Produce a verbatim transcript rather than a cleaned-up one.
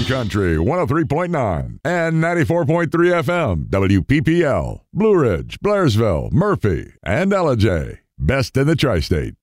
Town Country one oh three point nine and ninety-four point three F M, W P P L, Blue Ridge, Blairsville, Murphy, and Ellijay. Best in the tri-state.